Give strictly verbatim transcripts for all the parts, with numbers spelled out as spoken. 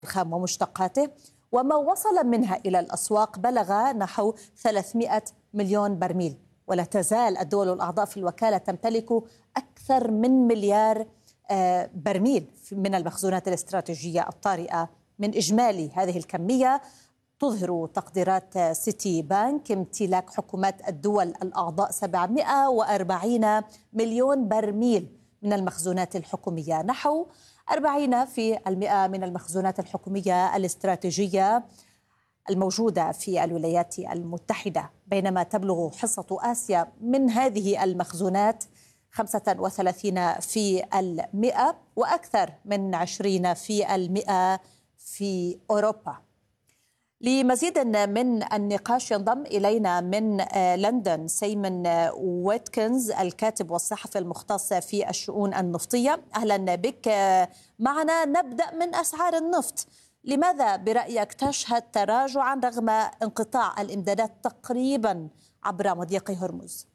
الخام ومشتقاته، وما وصل منها إلى الأسواق بلغ نحو ثلاثمئة مليون برميل. ولا تزال الدول الأعضاء في الوكالة تمتلك أكثر من مليار برميل من المخزونات الاستراتيجية الطارئة. من إجمالي هذه الكمية تظهر تقديرات سيتي بانك امتلاك حكومات الدول الأعضاء سبعمئة وأربعين مليون برميل من المخزونات الحكومية، نحو أربعين في المئة من المخزونات الحكومية الاستراتيجية الموجودة في الولايات المتحدة، بينما تبلغ حصة آسيا من هذه المخزونات خمسة وثلاثين في المئة وأكثر من عشرين في المئة في أوروبا. لمزيد من النقاش ينضم إلينا من لندن سيمون ويتكنز، الكاتب والصحفي المختص في الشؤون النفطية. أهلا بك معنا. نبدأ من أسعار النفط. لماذا برأيك تشهد تراجعا رغم انقطاع الإمدادات تقريبا عبر مضيق هرمز؟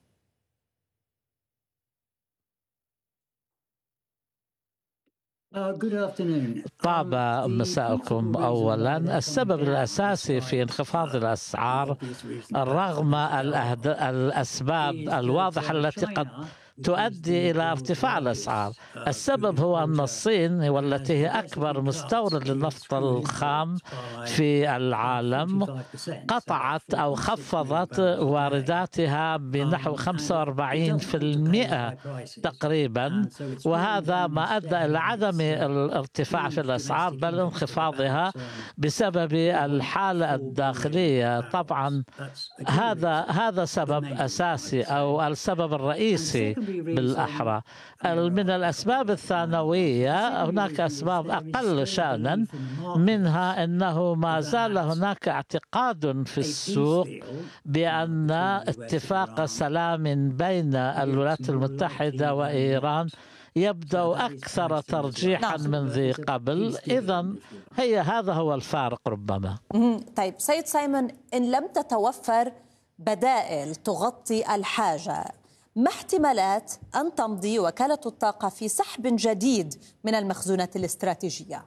طاب مساءكم. أولا، السبب الأساسي في انخفاض الأسعار رغم الأسباب الواضحة التي قد تؤدي إلى ارتفاع الأسعار، السبب هو أن الصين والتي هي أكبر مستورد للنفط الخام في العالم قطعت أو خفضت وارداتها بنحو خمسة وأربعين بالمئة تقريبا، وهذا ما أدى إلى عدم الارتفاع في الأسعار بل انخفاضها بسبب الحالة الداخلية. طبعا هذا هذا سبب أساسي أو السبب الرئيسي بالأحرى. من الأسباب الثانوية هناك أسباب أقل شأنا، منها أنه ما زال هناك اعتقاد في السوق بأن اتفاق سلام بين الولايات المتحدة وإيران يبدو أكثر ترجيحا من ذي قبل. إذن هي هذا هو الفارق ربما. طيب سيد سايمون، إن لم تتوفر بدائل تغطي الحاجة، ما احتمالات أن تمضي وكالة الطاقة في سحب جديد من المخزونات الاستراتيجية؟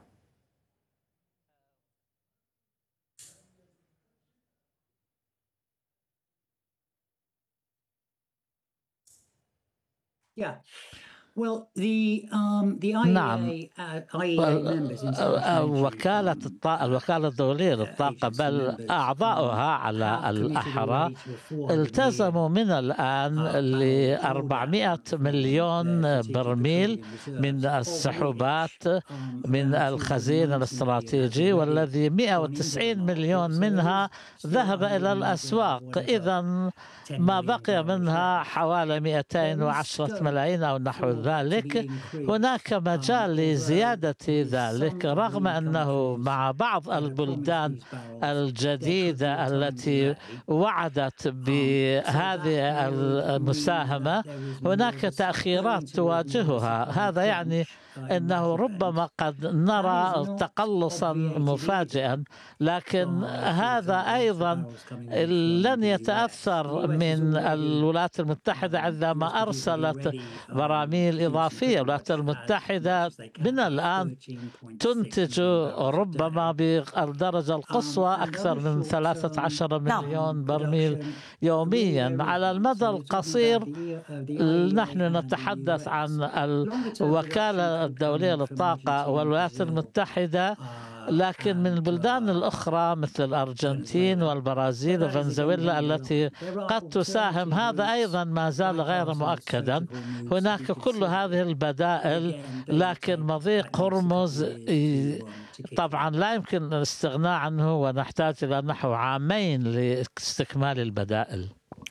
Yeah. Well, the um, the I E A, نعم. uh, I E A members وكالة الطاقة الوكالة الدولية للطاقة بل أعضاؤها على الأحرى التزموا من الآن ل أربعمئة مليون برميل من السحوبات من الخزين الاستراتيجي، والذي مئة وتسعين مليون منها ذهب إلى الأسواق. إذن ما بقي منها حوالي مئتين وعشرة ملايين أو نحو ذلك. هناك مجال لزيادة ذلك، رغم أنه مع بعض البلدان الجديدة التي وعدت بهذه المساهمة هناك تأخيرات تواجهها. هذا يعني أنه ربما قد نرى تقلصا مفاجئا، لكن هذا أيضا لن يتأثر من الولايات المتحدة عندما أرسلت براميل إضافية. الولايات المتحدة من الآن تنتج ربما بالدرجة القصوى أكثر من ثلاثة عشر مليون برميل يوميا. على المدى القصير نحن نتحدث عن الوكالة الدولية للطاقة والولايات المتحدة، لكن من البلدان الأخرى مثل الأرجنتين والبرازيل وفنزويلا التي قد تساهم، هذا أيضا ما زال غير مؤكدا. هناك كل هذه البدائل، لكن مضيق هرمز طبعا لا يمكن الاستغناء عنه، ونحتاج إلى نحو عامين لاستكمال البدائل.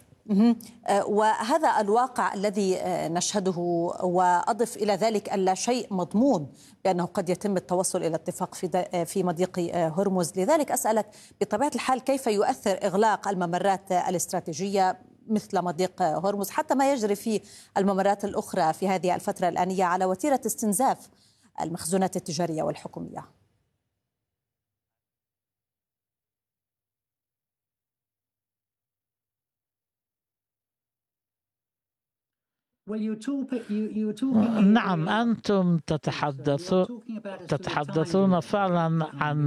وهذا الواقع الذي نشهده، وأضف إلى ذلك أن لا شيء مضمون بأنه قد يتم التوصل إلى اتفاق في في مضيق هرمز. لذلك أسألك بطبيعة الحال كيف يؤثر إغلاق الممرات الاستراتيجية مثل مضيق هرمز، حتى ما يجري في الممرات الأخرى في هذه الفترة الآنية، على وتيرة استنزاف المخزونات التجارية والحكومية؟ نعم، أنتم تتحدثون تتحدثون فعلا عن